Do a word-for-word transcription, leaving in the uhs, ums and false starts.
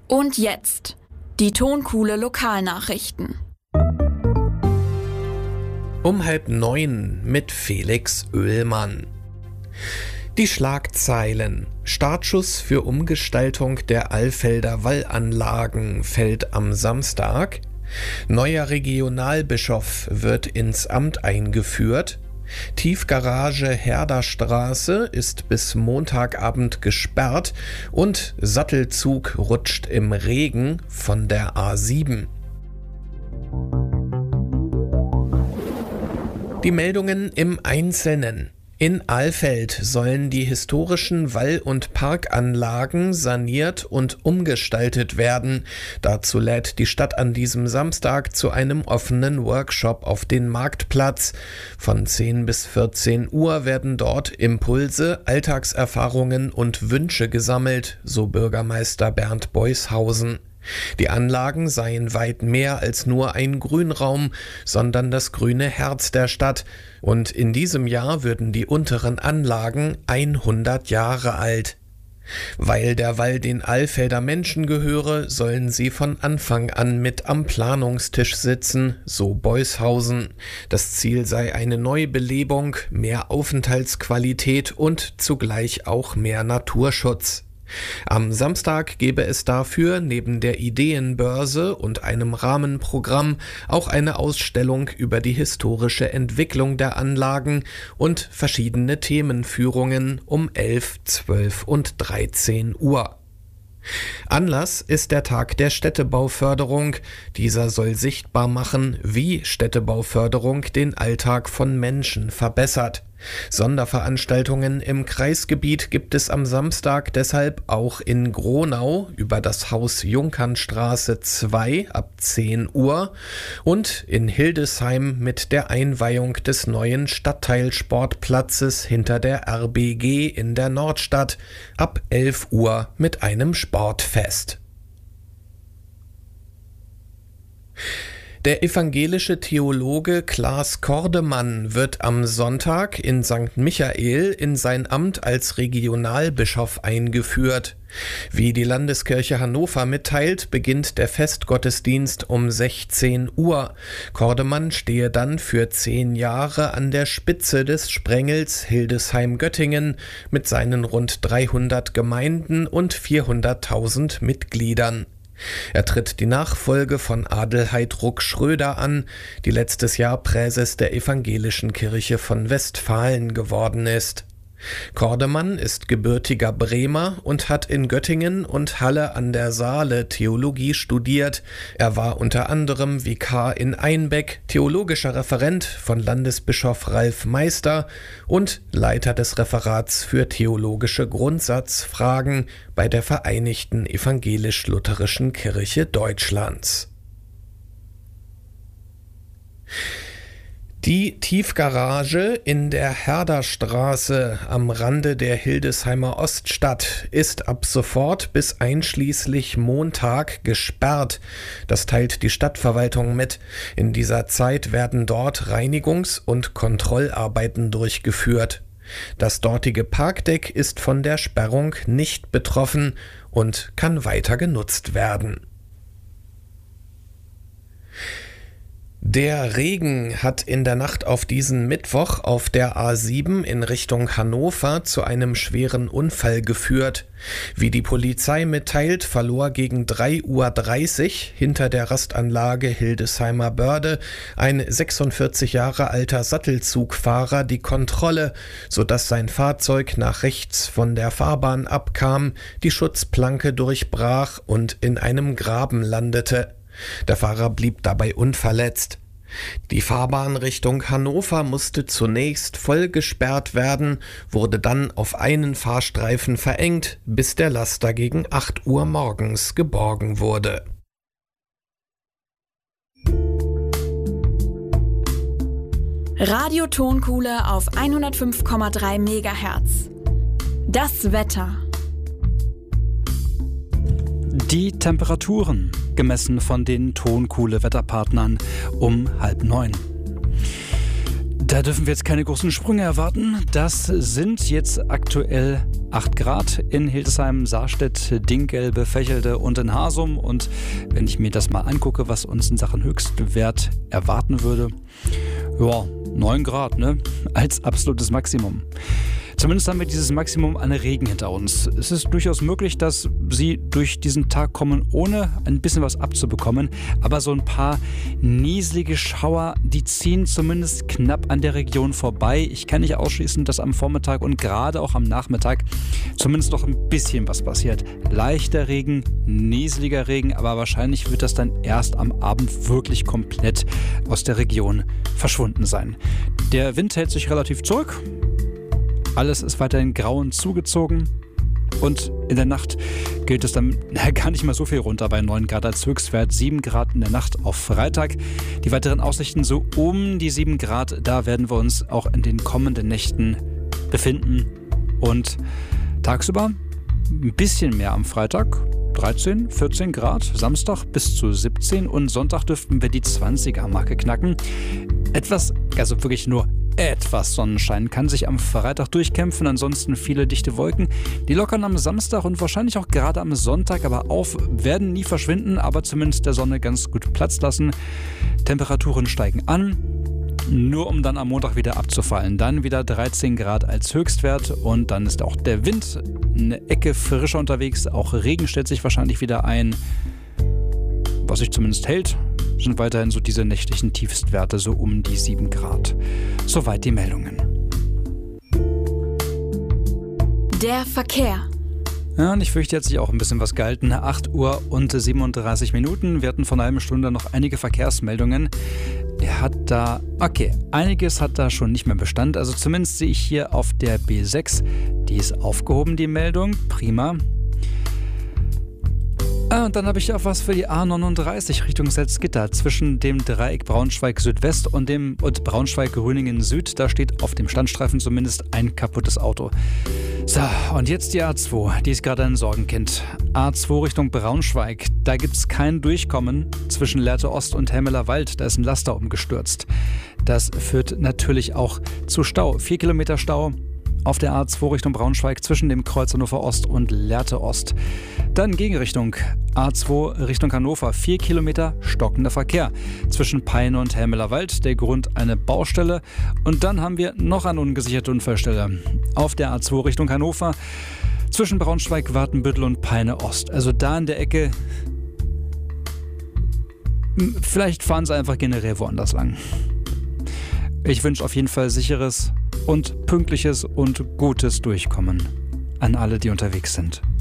Und jetzt die Tonkuhle Lokalnachrichten. Um halb neun mit Felix Oehlmann. Die Schlagzeilen. Startschuss für Umgestaltung der Alfelder Wallanlagen fällt am Samstag. Neuer Regionalbischof wird ins Amt eingeführt. Tiefgarage Herderstraße ist bis Montagabend gesperrt und Sattelzug rutscht im Regen von der A sieben. Die Meldungen im Einzelnen. In Alfeld sollen die historischen Wall- und Parkanlagen saniert und umgestaltet werden. Dazu lädt die Stadt an diesem Samstag zu einem offenen Workshop auf den Marktplatz. Von zehn bis vierzehn Uhr werden dort Impulse, Alltagserfahrungen und Wünsche gesammelt, so Bürgermeister Bernd Beushausen. Die Anlagen seien weit mehr als nur ein Grünraum, sondern das grüne Herz der Stadt. Und in diesem Jahr würden die unteren Anlagen hundert Jahre alt. Weil der Wall den Alfelder Menschen gehöre, sollen sie von Anfang an mit am Planungstisch sitzen, so Beushausen. Das Ziel sei eine Neubelebung, mehr Aufenthaltsqualität und zugleich auch mehr Naturschutz. Am Samstag gebe es dafür neben der Ideenbörse und einem Rahmenprogramm auch eine Ausstellung über die historische Entwicklung der Anlagen und verschiedene Themenführungen um elf, zwölf und dreizehn Uhr. Anlass ist der Tag der Städtebauförderung. Dieser soll sichtbar machen, wie Städtebauförderung den Alltag von Menschen verbessert. Sonderveranstaltungen im Kreisgebiet gibt es am Samstag deshalb auch in Gronau über das Haus Junkernstraße zwei ab zehn Uhr und in Hildesheim mit der Einweihung des neuen Stadtteilsportplatzes hinter der R B G in der Nordstadt ab elf Uhr mit einem Sportfest. Der evangelische Theologe Klaas Kordemann wird am Sonntag in Sankt Michael in sein Amt als Regionalbischof eingeführt. Wie die Landeskirche Hannover mitteilt, beginnt der Festgottesdienst um sechzehn Uhr. Kordemann stehe dann für zehn Jahre an der Spitze des Sprengels Hildesheim-Göttingen mit seinen rund dreihundert Gemeinden und vierhunderttausend Mitgliedern. Er tritt die Nachfolge von Adelheid Ruck-Schröder an, die letztes Jahr Präses der Evangelischen Kirche von Westfalen geworden ist. Kordemann ist gebürtiger Bremer und hat in Göttingen und Halle an der Saale Theologie studiert. Er war unter anderem Vikar in Einbeck, theologischer Referent von Landesbischof Ralf Meister und Leiter des Referats für theologische Grundsatzfragen bei der Vereinigten Evangelisch-Lutherischen Kirche Deutschlands. Die Tiefgarage in der Herderstraße am Rande der Hildesheimer Oststadt ist ab sofort bis einschließlich Montag gesperrt. Das teilt die Stadtverwaltung mit. In dieser Zeit werden dort Reinigungs- und Kontrollarbeiten durchgeführt. Das dortige Parkdeck ist von der Sperrung nicht betroffen und kann weiter genutzt werden. Der Regen hat in der Nacht auf diesen Mittwoch auf der A sieben in Richtung Hannover zu einem schweren Unfall geführt. Wie die Polizei mitteilt, verlor gegen drei Uhr dreißig hinter der Rastanlage Hildesheimer Börde ein sechsundvierzig Jahre alter Sattelzugfahrer die Kontrolle, sodass sein Fahrzeug nach rechts von der Fahrbahn abkam, die Schutzplanke durchbrach und in einem Graben landete. Der Fahrer blieb dabei unverletzt. Die Fahrbahn Richtung Hannover musste zunächst voll gesperrt werden, wurde dann auf einen Fahrstreifen verengt, bis der Laster gegen acht Uhr morgens geborgen wurde. Radio Tonkuhle auf hundertfünf Komma drei Megahertz. Das Wetter. Die Temperaturen, gemessen von den Tonkuhle-Wetterpartnern um halb neun. Da dürfen wir jetzt keine großen Sprünge erwarten. Das sind jetzt aktuell acht Grad in Hildesheim, Saarstedt, Dinggelbe, Fächelde und in Hasum. Und wenn ich mir das mal angucke, was uns in Sachen Höchstwert erwarten würde, ja, neun Grad, ne? Als absolutes Maximum. Zumindest haben wir dieses Maximum an Regen hinter uns. Es ist durchaus möglich, dass Sie durch diesen Tag kommen, ohne ein bisschen was abzubekommen. Aber so ein paar nieselige Schauer, die ziehen zumindest knapp an der Region vorbei. Ich kann nicht ausschließen, dass am Vormittag und gerade auch am Nachmittag zumindest noch ein bisschen was passiert. Leichter Regen, nieseliger Regen, aber wahrscheinlich wird das dann erst am Abend wirklich komplett aus der Region verschwunden sein. Der Wind hält sich relativ zurück. Alles ist weiterhin grau und zugezogen und in der Nacht geht es dann na, gar nicht mal so viel runter bei neun Grad als Höchstwert, sieben Grad in der Nacht auf Freitag. Die weiteren Aussichten so um die sieben Grad, da werden wir uns auch in den kommenden Nächten befinden und tagsüber ein bisschen mehr am Freitag. dreizehn, vierzehn Grad, Samstag bis zu siebzehn und Sonntag dürften wir die zwanziger-Marke knacken. Etwas, also wirklich nur etwas Sonnenschein kann sich am Freitag durchkämpfen, ansonsten viele dichte Wolken. Die lockern am Samstag und wahrscheinlich auch gerade am Sonntag aber auf, werden nie verschwinden, aber zumindest der Sonne ganz gut Platz lassen. Temperaturen steigen an, nur um dann am Montag wieder abzufallen. Dann wieder dreizehn Grad als Höchstwert und dann ist auch der Wind eine Ecke frischer unterwegs. Auch Regen stellt sich wahrscheinlich wieder ein. Was sich zumindest hält, sind weiterhin so diese nächtlichen Tiefstwerte, so um die sieben Grad. Soweit die Meldungen. Der Verkehr. Ja, und ich fürchte, jetzt sich auch ein bisschen was gehalten. acht Uhr und siebenunddreißig Minuten. Wir hatten vor einer halben Stunde noch einige Verkehrsmeldungen. Er hat da, okay, einiges hat da schon nicht mehr Bestand. Also zumindest sehe ich hier auf der B sechs, die ist aufgehoben, die Meldung. Prima. Ah, und dann habe ich auch was für die A neununddreißig Richtung Salzgitter zwischen dem Dreieck Braunschweig Südwest und dem und Braunschweig-Gröningen Süd. Da steht auf dem Standstreifen zumindest ein kaputtes Auto. So, und jetzt die A zwei. Die ist gerade ein Sorgenkind. A zwei Richtung Braunschweig. Da gibt es kein Durchkommen zwischen Lehrte Ost und Hemmeler Wald. Da ist ein Laster umgestürzt. Das führt natürlich auch zu Stau. Vier Kilometer Stau auf der A zwei Richtung Braunschweig zwischen dem Kreuz Hannover Ost und Lehrte Ost. Dann Gegenrichtung A zwei Richtung Hannover. Vier Kilometer stockender Verkehr zwischen Peine und Hemmeler Wald. Der Grund eine Baustelle. Und dann haben wir noch eine ungesicherte Unfallstelle auf der A zwei Richtung Hannover zwischen Braunschweig, Watenbüttel und Peine Ost. Also da in der Ecke. Vielleicht fahren sie einfach generell woanders lang. Ich wünsche auf jeden Fall sicheres und pünktliches und gutes Durchkommen an alle, die unterwegs sind.